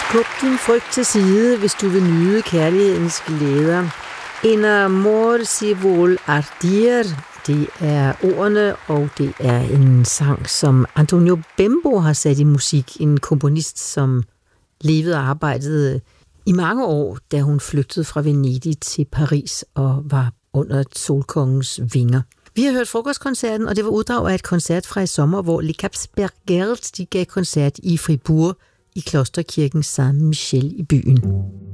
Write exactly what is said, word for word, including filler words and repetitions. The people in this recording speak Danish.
Skub din frygt til side, hvis du vil nyde kærlighedens glæder. En amor si vol ardir, det er ordene, og det er en sang, som Antonio Bembo har sat i musik. En komponist, som levede og arbejdede i mange år, da hun flygtede fra Venedig til Paris og var under solkongens vinger. Vi har hørt frokostkoncerten, og det var uddrag af et koncert fra i sommer, hvor Les Capsbergers de gav koncert i Fribourg i klosterkirken Saint-Michel i byen.